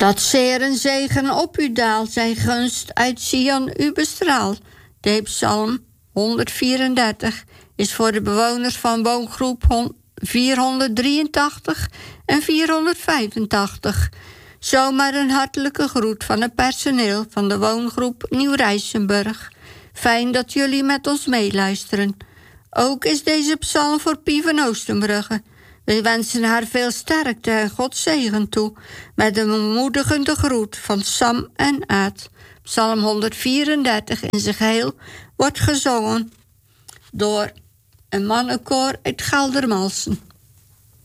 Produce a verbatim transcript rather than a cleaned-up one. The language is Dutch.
Dat zeer een zegen op u daalt, zijn gunst uit Sion u bestraalt. De psalm honderdvierendertig is voor de bewoners van woongroep vierhonderddrieëntachtig en vierhonderdvijfentachtig. Zomaar een hartelijke groet van het personeel van de woongroep Nieuw-Rijsenburg. Fijn dat jullie met ons meeluisteren. Ook is deze psalm voor Pie van Oostenbrugge. We wensen haar veel sterkte en Gods zegen toe, met een bemoedigende groet van Sam en Aad. Psalm honderdvierendertig in zijn geheel wordt gezongen door een mannenkoor uit Geldermalsen.